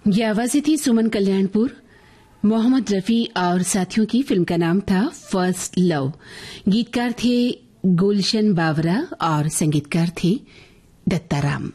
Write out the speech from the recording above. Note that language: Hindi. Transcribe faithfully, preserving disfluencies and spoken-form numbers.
ये आवाजें थी सुमन कल्याणपुर, मोहम्मद रफी और साथियों की। फिल्म का नाम था फर्स्ट लव। गीतकार थे गुलशन बावरा और संगीतकार थे दत्ताराम।